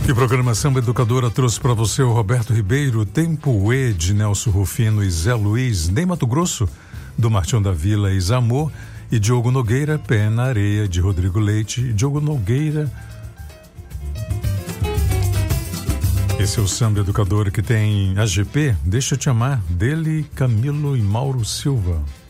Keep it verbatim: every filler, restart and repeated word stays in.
E o programa Samba Educadora trouxe para você o Roberto Ribeiro, Tempo E, de Nelson Rufino e Zé Luiz, Nem Mato Grosso, do Martião da Vila e Zamor, e Diogo Nogueira, Pé na Areia, de Rodrigo Leite. Diogo Nogueira. Esse é o Samba Educadora que tem A G P, Deixa Eu Te Amar, dele, Camilo e Mauro Silva.